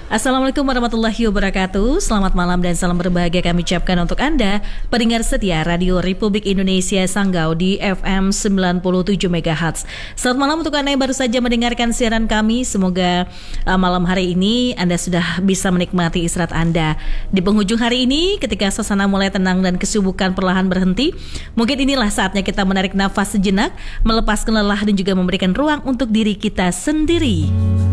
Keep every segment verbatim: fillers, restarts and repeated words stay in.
Assalamualaikum warahmatullahi wabarakatuh. Selamat malam dan salam berbahagia kami ucapkan untuk Anda, pendengar setia Radio Republik Indonesia Sanggau di F M sembilan puluh tujuh megahertz. Selamat malam untuk Anda yang baru saja mendengarkan siaran kami. Semoga uh, malam hari ini Anda sudah bisa menikmati istirahat Anda. Di penghujung hari ini, ketika suasana mulai tenang dan kesibukan perlahan berhenti, mungkin inilah saatnya kita menarik nafas sejenak, melepaskan lelah dan juga memberikan ruang untuk diri kita sendiri.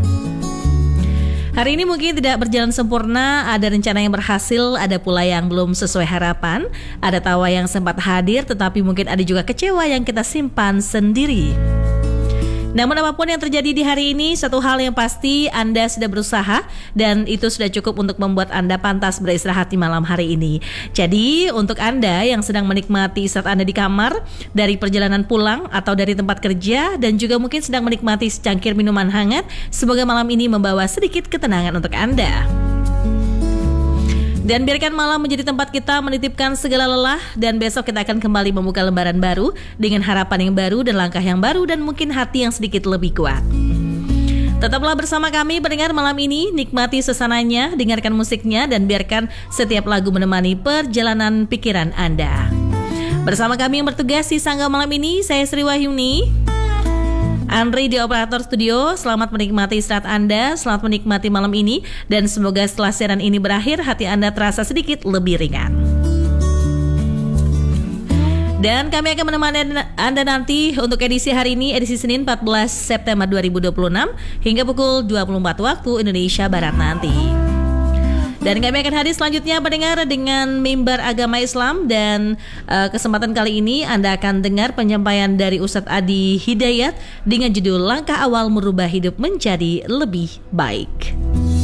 Hari ini mungkin tidak berjalan sempurna, ada rencana yang berhasil, ada pula yang belum sesuai harapan, ada tawa yang sempat hadir, tetapi mungkin ada juga kecewa yang kita simpan sendiri. Namun apapun yang terjadi di hari ini, satu hal yang pasti Anda sudah berusaha dan itu sudah cukup untuk membuat Anda pantas beristirahat di malam hari ini. Jadi untuk Anda yang sedang menikmati saat Anda di kamar, dari perjalanan pulang atau dari tempat kerja, dan juga mungkin sedang menikmati secangkir minuman hangat, semoga malam ini membawa sedikit ketenangan untuk Anda. Dan biarkan malam menjadi tempat kita menitipkan segala lelah, dan besok kita akan kembali membuka lembaran baru dengan harapan yang baru dan langkah yang baru dan mungkin hati yang sedikit lebih kuat. Tetaplah bersama kami pendengar malam ini, nikmati suasananya, dengarkan musiknya, dan biarkan setiap lagu menemani perjalanan pikiran Anda. Bersama kami yang bertugas di Sanggau malam ini, saya Sri Wahyuni, Andri di operator studio. Selamat menikmati istirahat Anda, selamat menikmati malam ini, dan semoga setelah siaran ini berakhir, hati Anda terasa sedikit lebih ringan. Dan kami akan menemani Anda nanti untuk edisi hari ini, edisi Senin empat belas September dua ribu dua puluh enam hingga pukul dua puluh empat waktu Indonesia Barat nanti. Dan kami akan hadir selanjutnya pendengar dengan mimbar agama Islam, dan uh, kesempatan kali ini Anda akan dengar penyampaian dari Ustadz Adi Hidayat dengan judul Langkah Awal Merubah Hidup Menjadi Lebih Baik.